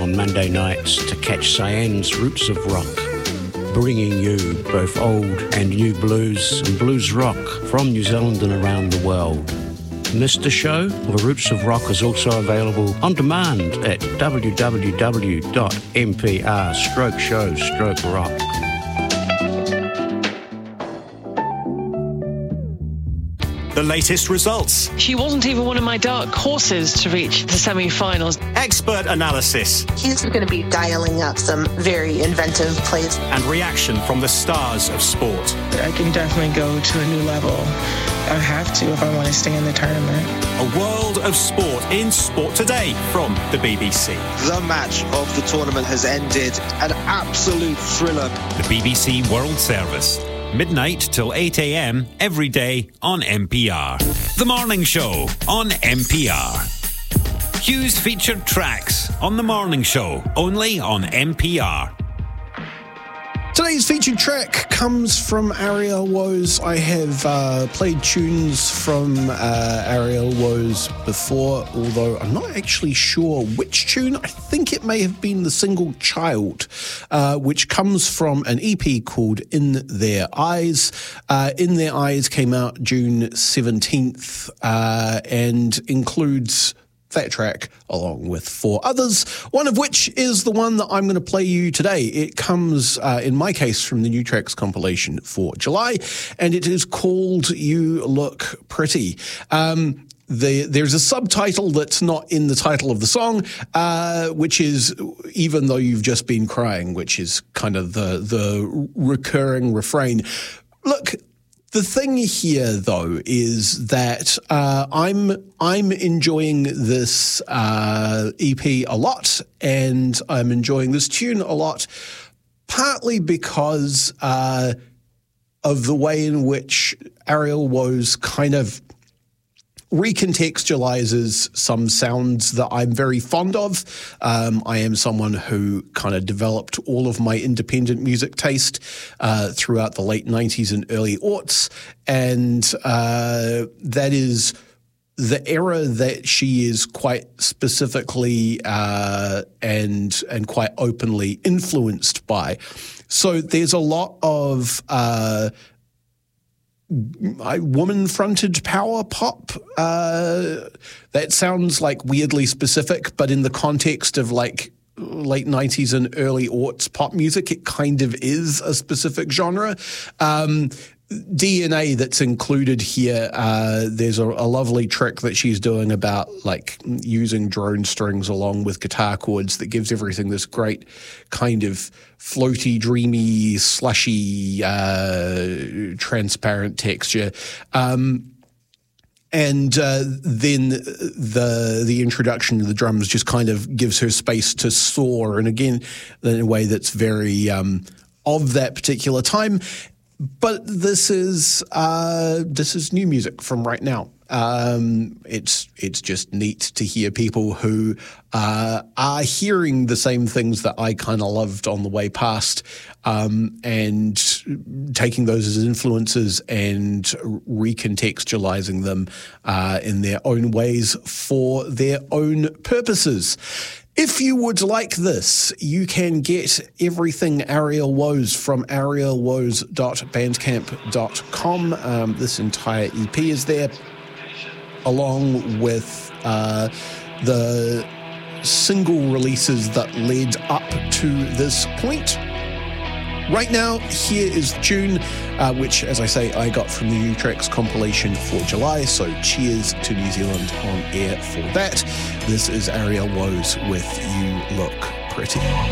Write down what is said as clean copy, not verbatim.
on Monday nights to catch Cyan's Roots of Rock, bringing you both old and new blues and blues rock from New Zealand and around the world. Missed the show? The Roots of Rock is also available on demand at www.mpr/show/rock. The latest results. She wasn't even one of my dark horses to reach the semi-finals. Expert analysis. He's going to be dialing up some very inventive plays. And reaction from the stars of sport. I can definitely go to a new level. I have to if I want to stay in the tournament. A world of sport in Sport Today from the BBC. The match of the tournament has ended. An absolute thriller. The BBC World Service. Midnight till 8 a.m. every day on NPR. The Morning Show on NPR. Hugh's featured tracks on The Morning Show, only on NPR. Today's featured track comes from Ariel Woes. I have played tunes from Ariel Woes before, although I'm not actually sure which tune. I think it may have been The Single Child, which comes from an EP called In Their Eyes. In Their Eyes came out June 17th and includes that track along with 4 others, one of which is the one that I'm going to play you today. It comes, in my case, from the New Tracks compilation for July, and it is called You Look Pretty. There's a subtitle that's not in the title of the song, which is Even Though You've Just Been Crying, which is kind of the recurring refrain. Look, the thing here, though, is that I'm enjoying this EP a lot, and I'm enjoying this tune a lot, partly because of the way in which Ariel Woes kind of recontextualizes some sounds that I'm very fond of. I am someone who kind of developed all of my independent music taste throughout the late 90s and early aughts, and that is the era that she is quite specifically and quite openly influenced by. So there's a lot of woman-fronted power pop. That sounds like weirdly specific, but in the context of like late 90s and early aughts pop music, it kind of is a specific genre. DNA that's included here, there's a lovely trick that she's doing about like using drone strings along with guitar chords that gives everything this great kind of floaty, dreamy, slushy, transparent texture. And then the introduction to the drums just kind of gives her space to soar, and again, in a way that's very of that particular time. But this is new music from right now. It's just neat to hear people who are hearing the same things that I kind of loved on the way past, and taking those as influences and recontextualizing them in their own ways for their own purposes. If you would like this, you can get everything Ariel Woes from arielwoes.bandcamp.com. This entire EP is there, along with the single releases that led up to this point. Right now, here is the tune, which, as I say, I got from the New Tracks compilation for July, so cheers to New Zealand on air for that. This is Ariel Woes with You Look Pretty.